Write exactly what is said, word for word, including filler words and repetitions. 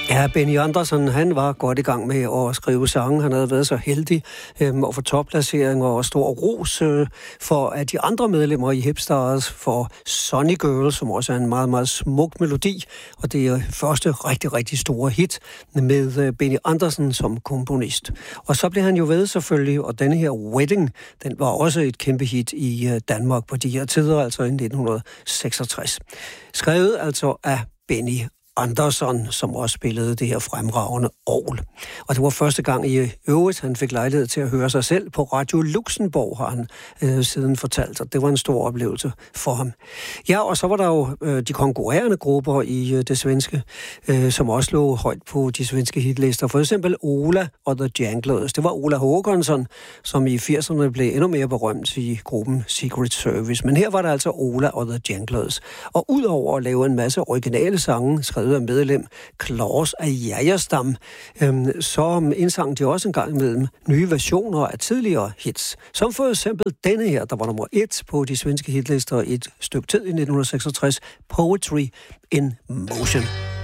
Ja, Benny Andersson, han var godt i gang med at skrive sange. Han havde været så heldig øh, at få topplaceringer og stor ros øh, for at de andre medlemmer i Hipstars for Sunny Girl, som også er en meget, meget smuk melodi. Og det er første rigtig, rigtig store hit med øh, Benny Andersson som komponist. Og så blev han jo ved selvfølgelig, og denne her Wedding, den var også et kæmpe hit i øh, Danmark på de her tider, altså i nitten seksogtres. Skrevet altså af Benny Andersson, som også spillede det her fremragende orgel. Og det var første gang i øvrigt, han fik lejlighed til at høre sig selv på Radio Luxembourg, har han øh, siden fortalt, og det var en stor oplevelse for ham. Ja, og så var der jo øh, de konkurrerende grupper i øh, det svenske, øh, som også lå højt på de svenske hitlister. For eksempel Ola og The Janglers. Det var Ola Håkansson, som i firserne blev endnu mere berømt i gruppen Secret Service. Men her var der altså Ola og The Janglers. Og udover at lave en masse originale sange, skrevet af medlem Claus af Jajerstam, øhm, så indsang de også en gang med nye versioner af tidligere hits. Som for eksempel denne her, der var nummer et på de svenske hitlister i et stykke tid i nitten seksogtres, Poetry in Motion.